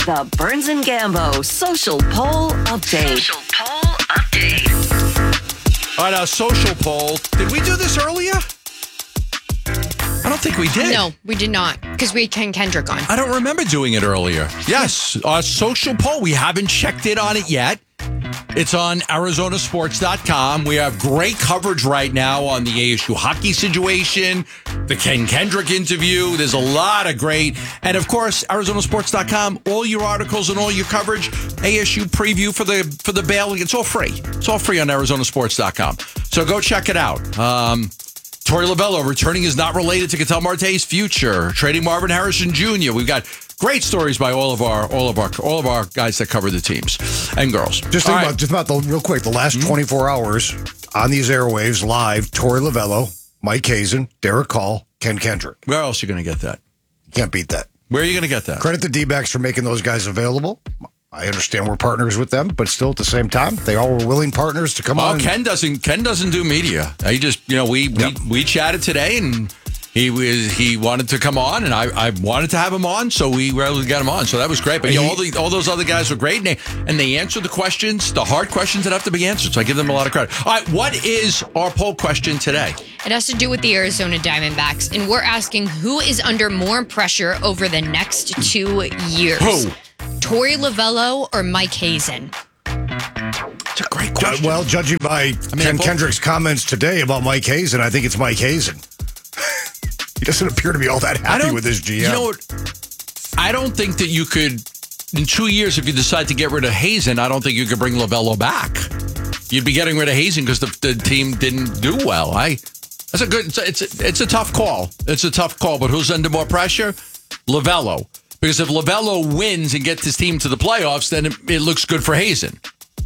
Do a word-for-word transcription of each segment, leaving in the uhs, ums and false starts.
The Burns and Gambo Social Poll Update. Social Poll Update. All right, our social poll. Did we do this earlier? I don't think we did. No, we did not, because we had Ken Kendrick on. I don't remember doing it earlier. Yes, our social poll. We haven't checked in on it yet. It's on Arizona Sports dot com. We have great coverage right now on the A S U hockey situation, the Ken Kendrick interview. There's a lot of great. And, of course, Arizona Sports dot com, all your articles and all your coverage, A S U preview for the for the bailing. It's all free. It's all free on Arizona Sports dot com. So go check it out. Um, Torey Lovullo returning is not related to Ketel Marte's future. Trading Marvin Harrison Junior We've got great stories by all of our all of our all of our guys that cover the teams and girls. Just think about right. just about the real quick the last mm-hmm. twenty-four hours on these airwaves live. Torey Lovullo, Mike Hazen, Derek Hall, Ken Kendrick. Where else are you going to get that? You can't beat that. Where are you going to get that? Credit the D-backs for making those guys available. I understand we're partners with them, but still at the same time, they all were willing partners to come well, on. Ken doesn't. Ken doesn't do media. He just, you know, we yep. we, we chatted today, and he was he wanted to come on, and I, I wanted to have him on, so we were able to get him on. So that was great. But yeah, all the all those other guys were great, and they, and they answered the questions, the hard questions that have to be answered. So I give them a lot of credit. All right, what is our poll question today? It has to do with the Arizona Diamondbacks, and we're asking who is under more pressure over the next two years. Who? Torey Lovullo or Mike Hazen? It's a great question. Well, judging by I mean, Ken Kendrick's comments today about Mike Hazen, I think it's Mike Hazen. He doesn't appear to be all that happy with his G M. You know what? I don't think that you could, in two years, if you decide to get rid of Hazen, I don't think you could bring Lovullo back. You'd be getting rid of Hazen because the, the team didn't do well. I that's a good. It's a, it's a, it's a tough call. It's a tough call. But who's under more pressure? Lovullo. Because if Lovullo wins and gets his team to the playoffs, then it, it looks good for Hazen.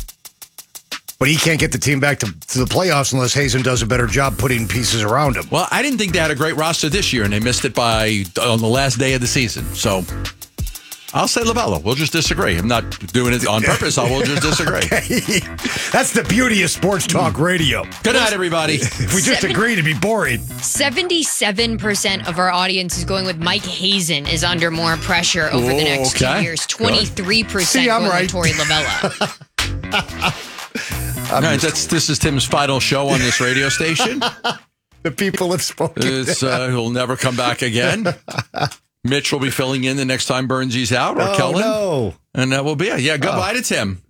But he can't get the team back to, to the playoffs unless Hazen does a better job putting pieces around him. Well, I didn't think they had a great roster this year, and they missed it by on the last day of the season. So I'll say Lovullo. We'll just disagree. I'm not doing it on purpose. I will just disagree. Okay. That's the beauty of sports talk radio. Good night, everybody. If we just agree to be boring. seventy-seven percent of our audience is going with Mike Hazen is under more pressure over the next okay. two years. twenty-three percent See, I'm going right. with Torey Lovullo. All right, that's, this is Tim's final show on this radio station. The people have spoken. It's, uh, he'll never come back again. Mitch will be filling in the next time Burnsy's out, or oh, Kellen. No. And that will be it. Yeah, goodbye oh. to Tim.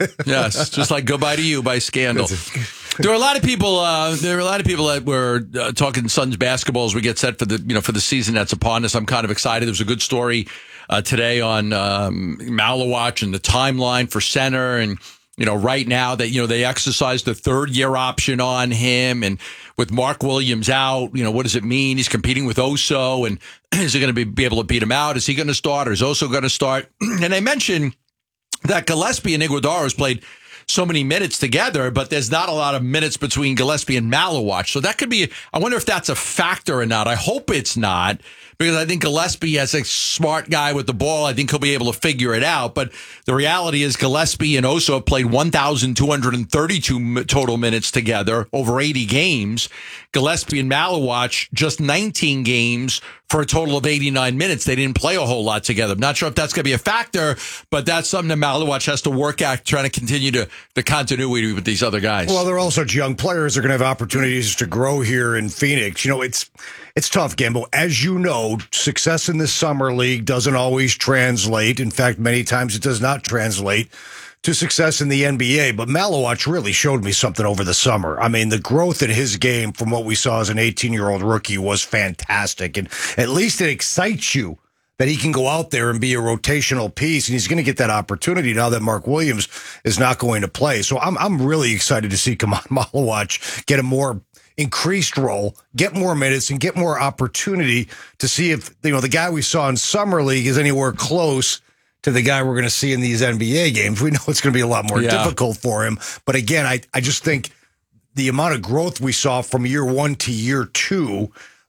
Yes, just like goodbye to you by Scandal. There are a lot of people. Uh, there are a lot of people that were uh, talking Suns basketball as we get set for the you know for the season that's upon us. I'm kind of excited. There was a good story uh, today on um, Malawatch and the timeline for center, and you know right now that you know they exercised the third year option on him, and with Mark Williams out, you know what does it mean? He's competing with Oso, and is he going to be, be able to beat him out? Is he going to start, or is Oso going to start? And I mentioned that Gillespie and Iguodala has played so many minutes together, but there's not a lot of minutes between Gillespie and Malawatch. So that could be, I wonder if that's a factor or not. I hope it's not, because I think Gillespie, as a smart guy with the ball, I think he'll be able to figure it out. But the reality is Gillespie and Oso have played one thousand two hundred thirty-two total minutes together over eighty games. Gillespie and Malawatch, just nineteen games for a total of eighty-nine minutes. They didn't play a whole lot together. I'm not sure if that's going to be a factor, but that's something that Malawatch has to work at, trying to continue to the continuity with these other guys. Well, they're also young players. They're going to have opportunities to grow here in Phoenix. You know, it's it's tough, Gambo. As you know, success in this summer league doesn't always translate. In fact, many times it does not translate to success in the N B A. But Malawatch really showed me something over the summer. I mean, the growth in his game from what we saw as an eighteen-year-old rookie was fantastic. And at least it excites you that he can go out there and be a rotational piece, and he's going to get that opportunity now that Mark Williams is not going to play. So I'm I'm really excited to see Kaman Malawatch get a more increased role, get more minutes, and get more opportunity to see if you know the guy we saw in Summer League is anywhere close to the guy we're going to see in these N B A games. We know it's going to be a lot more yeah. difficult for him. But again, I, I just think the amount of growth we saw from year one to year two,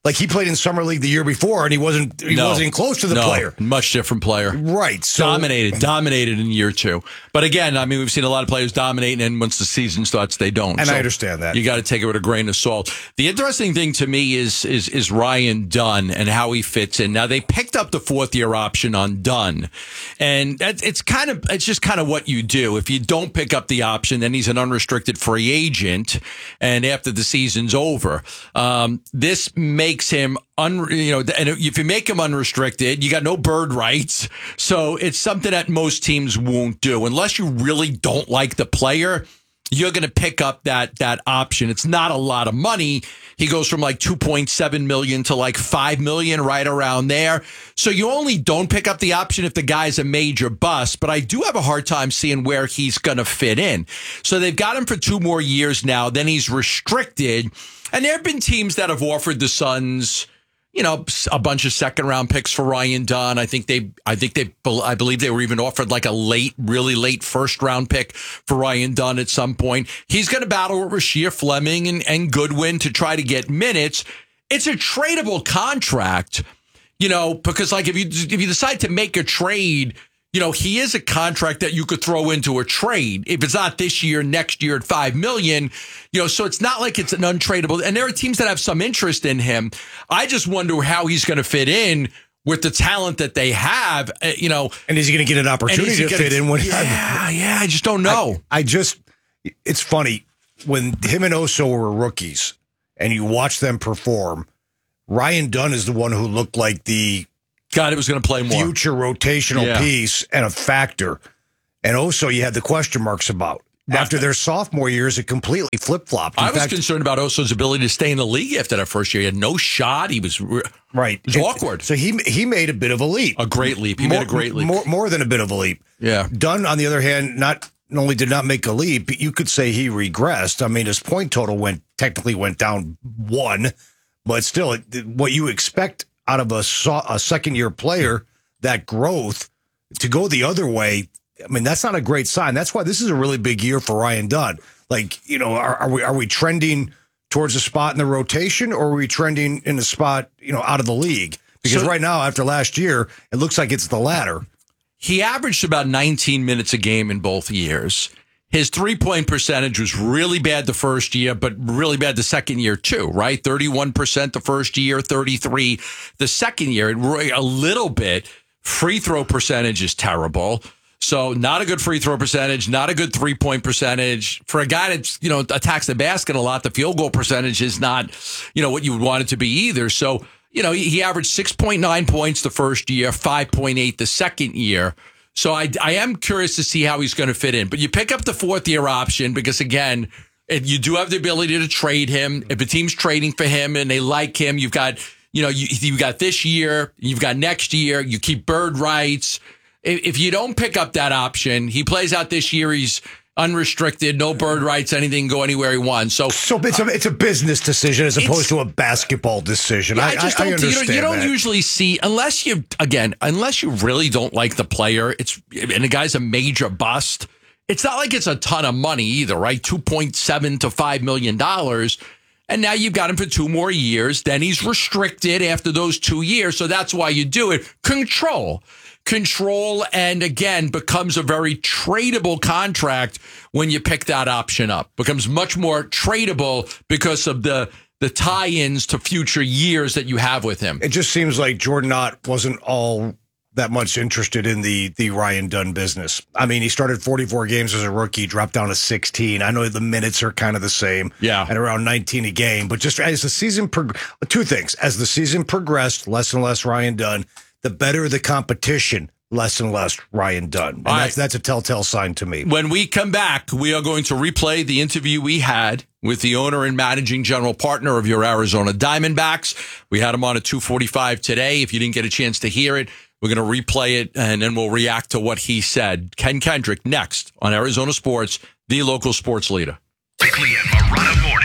Like he played in summer league the year before, and he wasn't he No. wasn't close to the no, player. Much different player. Right. So, Dominated, dominated in year two. But again, I mean, we've seen a lot of players dominate, and once the season starts, they don't. And So I understand that. You got to take it with a grain of salt. The interesting thing to me is is is Ryan Dunn and how he fits in. Now they picked up the fourth year option on Dunn, and that, it's kind of it's just kind of what you do. If you don't pick up the option, then he's an unrestricted free agent, and after the season's over, um, this makes him. Un, you know, and if you make him unrestricted, you got no bird rights. So it's something that most teams won't do unless you really don't like the player. You're going to pick up that that option. It's not a lot of money. He goes from like two point seven million to like five million, right around there. So you only don't pick up the option if the guy's a major bust. But I do have a hard time seeing where he's going to fit in. So they've got him for two more years now. Then he's restricted. And there have been teams that have offered the Suns, you know, a bunch of second round picks for Ryan Dunn. I think they, I think they, I believe they were even offered like a late, really late first round pick for Ryan Dunn at some point. He's going to battle with Rasheer Fleming and, and Goodwin to try to get minutes. It's a tradable contract, you know, because like if you, if you decide to make a trade, you know, he is a contract that you could throw into a trade. If it's not this year, next year at five million, you know, so it's not like it's an untradeable. And there are teams that have some interest in him. I just wonder how he's going to fit in with the talent that they have, uh, you know. And is he going to get an opportunity to gonna, fit in? When yeah, yeah, I just don't know. I, I just, it's funny when him and Oso were rookies and you watch them perform. Ryan Dunn is the one who looked like the God, it was going to play more. Future rotational Yeah. piece and a factor. And also, you had the question marks about. After their sophomore years, it completely flip-flopped. In I was fact, concerned about Oso's ability to stay in the league after that first year. He had no shot. He was right. It was awkward. So he he made a bit of a leap. A great leap. He more, made a great leap. More, more than a bit of a leap. Yeah. Dunn, on the other hand, not only did not make a leap, but you could say he regressed. I mean, his point total went technically went down one, but still, it, what you expect out of a, a second-year player, that growth, to go the other way, I mean, that's not a great sign. That's why this is a really big year for Ryan Dunn. Like, you know, are, are we are we trending towards a spot in the rotation, or are we trending in a spot, you know, out of the league? Because So- right now, after last year, it looks like it's the latter. He averaged about nineteen minutes a game in both years. His three-point percentage was really bad the first year, but really bad the second year too, right? thirty-one percent the first year, thirty-three the second year. A little bit. Free throw percentage is terrible. So not a good free throw percentage, not a good three-point percentage. For a guy that, you know, attacks the basket a lot, the field goal percentage is not, you know, what you would want it to be either. So, you know, he, he averaged six point nine points the first year, five point eight the second year. So I, I am curious to see how he's going to fit in. But you pick up the fourth year option because, again, if you do have the ability to trade him. If a team's trading for him and they like him, you've got, you know, you, you've got this year, you've got next year, you keep bird rights. If, if you don't pick up that option, he plays out this year, he's unrestricted, no bird rights, anything, go anywhere he wants. So, So it's a it's a business decision as opposed to a basketball decision. Yeah, I, I just I, don't. I understand you don't, you don't that. usually see unless you again unless you really don't like the player. It's and the guy's a major bust. It's not like it's a ton of money either, right? Two point seven to five million dollars, and now you've got him for two more years. Then he's restricted after those two years, so that's why you do it. Control. Control, and again, becomes a very tradable contract when you pick that option up. Becomes much more tradable because of the the tie-ins to future years that you have with him. It just seems like Jordan Ott wasn't all that much interested in the the Ryan Dunn business. I mean, he started forty-four games as a rookie, dropped down to sixteen. I know the minutes are kind of the same, Yeah. at around nineteen a game. But just as the season, prog- two things. As the season progressed, less and less Ryan Dunn. The better the competition, less and less Ryan Dunn. And All that's, right. that's a telltale sign to me. When we come back, we are going to replay the interview we had with the owner and managing general partner of your Arizona Diamondbacks. We had him on at two forty-five today. If you didn't get a chance to hear it, we're going to replay it, and then we'll react to what he said. Ken Kendrick next on Arizona Sports, the local sports leader. Bickley and Marana mornings.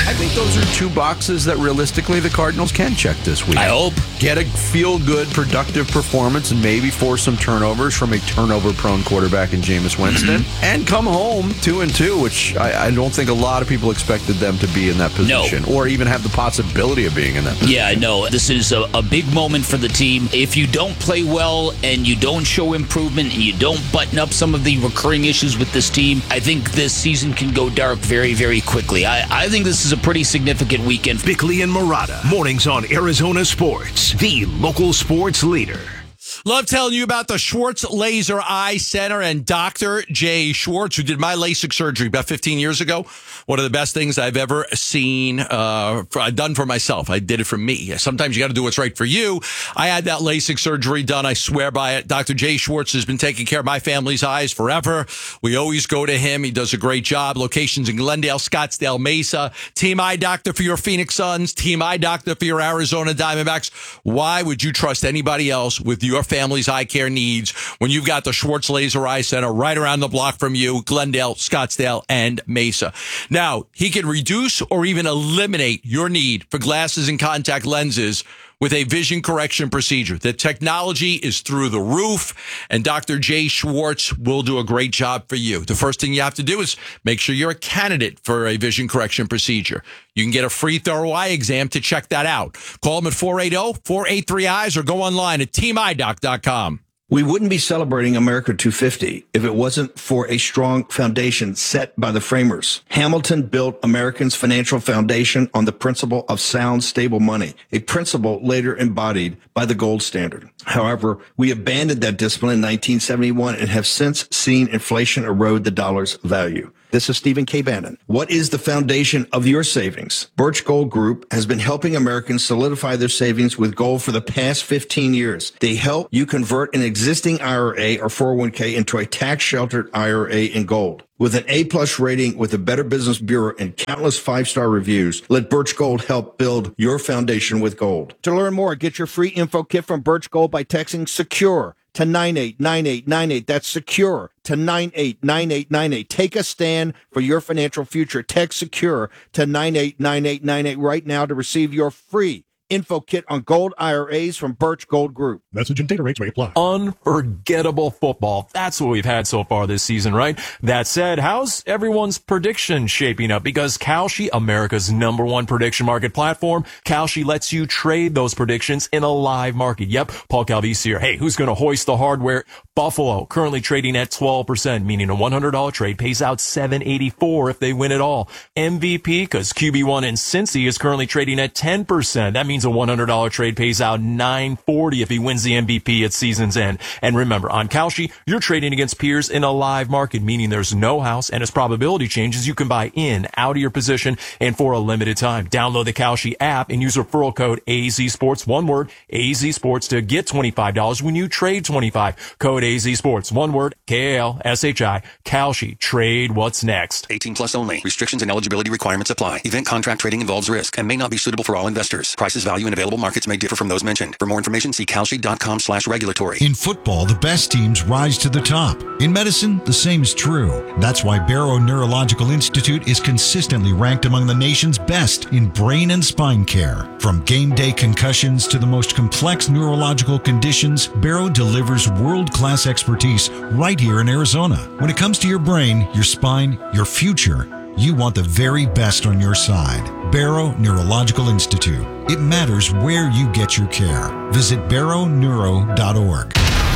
I think those are two boxes that realistically the Cardinals can check this week. I hope. Get a feel-good, productive performance and maybe force some turnovers from a turnover-prone quarterback in Jameis Winston. Mm-hmm. And come home two and two, which I, I don't think a lot of people expected them to be in that position. No. Or even have the possibility of being in that position. Yeah, I know. This is a, a big moment for the team. If you don't play well and you don't show improvement and you don't button up some of the recurring issues with this team, I think this season can go dark very, very quickly. I, I think this is a pretty significant weekend. Bickley and Murata, mornings on Arizona Sports, the local sports leader. Love telling you about the Schwartz Laser Eye Center and Doctor Jay Schwartz, who did my LASIK surgery about fifteen years ago. One of the best things I've ever seen, uh, for, done for myself. I did it for me. Sometimes you got to do what's right for you. I had that LASIK surgery done. I swear by it. Doctor Jay Schwartz has been taking care of my family's eyes forever. We always go to him. He does a great job. Locations in Glendale, Scottsdale, Mesa. Team Eye Doctor for your Phoenix Suns. Team Eye Doctor for your Arizona Diamondbacks. Why would you trust anybody else with your family's eye care needs when you've got the Schwartz Laser Eye Center right around the block from you, Glendale, Scottsdale, and Mesa? Now, he can reduce or even eliminate your need for glasses and contact lenses with a vision correction procedure. The technology is through the roof, and Doctor Jay Schwartz will do a great job for you. The first thing you have to do is make sure you're a candidate for a vision correction procedure. You can get a free thorough eye exam to check that out. Call them at four eight zero, four eight three, eyes or go online at team eye doc dot com. We wouldn't be celebrating America two fifty if it wasn't for a strong foundation set by the framers. Hamilton built Americans' financial foundation on the principle of sound, stable money, a principle later embodied by the gold standard. However, we abandoned that discipline in nineteen seventy-one and have since seen inflation erode the dollar's value. This is Stephen K. Bannon. What is the foundation of your savings? Birch Gold Group has been helping Americans solidify their savings with gold for the past fifteen years. They help you convert an existing I R A or four oh one k into a tax-sheltered I R A in gold. With an A-plus rating with the Better Business Bureau and countless five-star reviews, let Birch Gold help build your foundation with gold. To learn more, get your free info kit from Birch Gold by texting SECURE to nine eight nine eight nine eight. That's SECURE to nine eight nine eight nine eight. Take a stand for your financial future. Text SECURE to nine eight nine eight nine eight right now to receive your free info kit on gold I R As from Birch Gold Group. Message and data rates may apply. Unforgettable football. That's what we've had so far this season, right? That said, how's everyone's prediction shaping up? Because Kalshi, America's number one prediction market platform, Kalshi lets you trade those predictions in a live market. Yep, Paul Calvisi here. Hey, who's going to hoist the hardware? Buffalo, currently trading at twelve percent, meaning a one hundred dollars trade pays out seven eighty-four if they win it all. M V P, because Q B one in Cincy is currently trading at ten percent. That means a one hundred dollars trade pays out nine forty if he wins the M V P at season's end. And remember, on Kalshi, you're trading against peers in a live market, meaning there's no house, and as probability changes, you can buy in, out of your position, and for a limited time. Download the Kalshi app and use referral code A Z Sports, one word, A Z Sports, to get twenty-five dollars when you trade twenty-five dollars. Code A Z Sports, one word, K A L S H I, Kalshi. Trade what's next. eighteen plus only. Restrictions and eligibility requirements apply. Event contract trading involves risk and may not be suitable for all investors. Prices, value, and available markets may differ from those mentioned. For more information, see kalshi.com slash regulatory. In football, the best teams rise to the top. In medicine, the same is true. That's why Barrow Neurological Institute is consistently ranked among the nation's best in brain and spine care. From game day concussions to the most complex neurological conditions, Barrow delivers world-class expertise right here in Arizona. When it comes to your brain, your spine, your future, you want the very best on your side. Barrow Neurological Institute. It matters where you get your care. Visit barrow neuro dot org.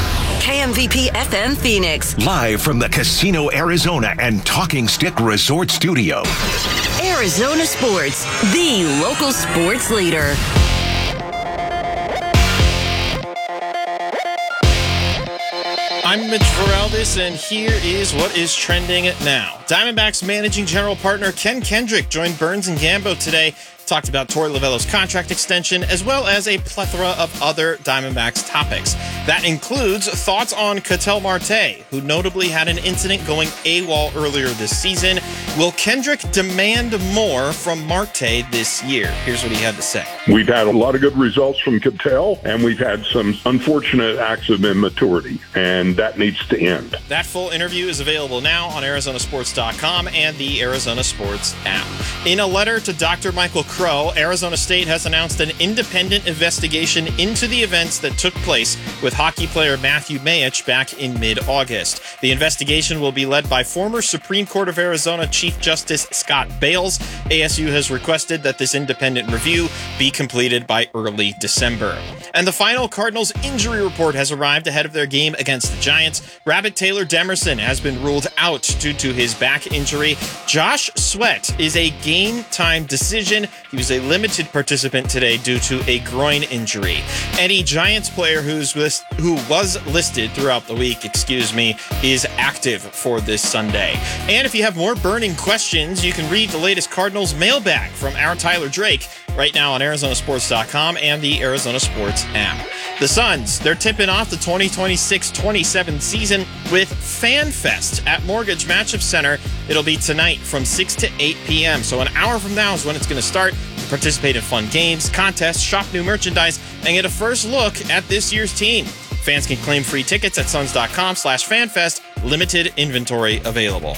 K M V P F M Phoenix. Live from the Casino Arizona and Talking Stick Resort Studio. Arizona Sports, the local sports leader. I'm Mitch Vareldes, and here is what is trending now. Diamondbacks managing general partner Ken Kendrick joined Burns and Gambo today talked about Torey Lovullo's contract extension, as well as a plethora of other Diamondbacks topics. That includes thoughts on Ketel Marte, who notably had an incident going AWOL earlier this season. Will Kendrick demand more from Marte this year? Here's what he had to say. We've had a lot of good results from Ketel, and we've had some unfortunate acts of immaturity, and that needs to end. That full interview is available now on Arizona Sports dot com and the Arizona Sports app. In a letter to Doctor Michael Crow, Arizona State has announced an independent investigation into the events that took place with hockey player Matthew Mayich back in mid-August. The investigation will be led by former Supreme Court of Arizona Chief Justice Scott Bales. A S U has requested that this independent review be completed by early December. And the final Cardinals injury report has arrived ahead of their game against the Giants. Rabbit Taylor Demerson has been ruled out due to his back injury. Josh Sweat is a game-time decision. He was a limited participant today due to a groin injury. Any Giants player who's list, who was listed throughout the week, excuse me, is active for this Sunday. And if you have more burning questions, you can read the latest Cardinals mailbag from our Tyler Drake right now on Arizona Sports dot com and the Arizona Sports app. The Suns, they're tipping off the twenty twenty-six twenty-seven season with FanFest at Mortgage Matchup Center. It'll be tonight from six to eight p.m. So an hour from now is when it's going to start. Participate in fun games, contests, shop new merchandise, and get a first look at this year's team. Fans can claim free tickets at suns dot com slash fanfest. Limited inventory available.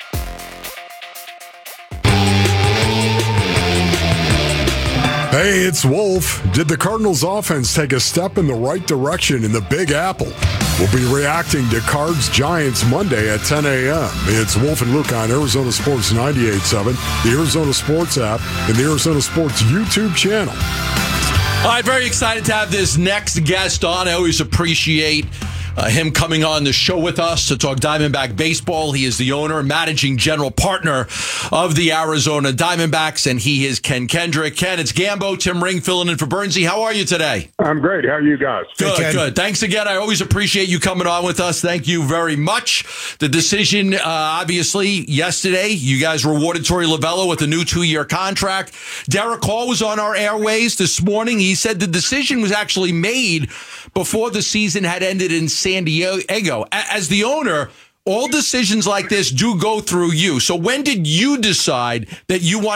Hey, it's Wolf. Did the Cardinals offense take a step in the right direction in the Big Apple? We'll be reacting to Cards Giants Monday at ten a.m. It's Wolf and Luke on Arizona Sports ninety-eight point seven, the Arizona Sports app, and the Arizona Sports YouTube channel. All right, very excited to have this next guest on. I always appreciate Uh, him coming on the show with us to talk Diamondback baseball. He is the owner and managing general partner of the Arizona Diamondbacks, and he is Ken Kendrick. Ken, it's Gambo, Tim Ring filling in for Bernsey. How are you today? I'm great. How are you guys? Good, hey, good. Thanks again. I always appreciate you coming on with us. Thank you very much. The decision, uh, obviously, yesterday, you guys rewarded Torey Lovullo with a new two-year contract. Derek Hall was on our airways this morning. He said the decision was actually made before the season had ended in San Diego. As the owner, all decisions like this do go through you. So when did you decide that you wanted